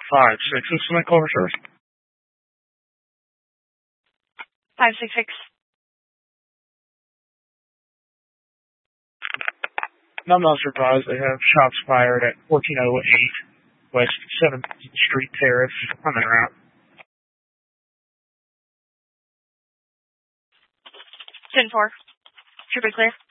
5-6 is Cement Culver Service. 566. I'm not surprised they have shots fired at 1408 West 7th Street Terrace on that route. 10-4. Should be clear.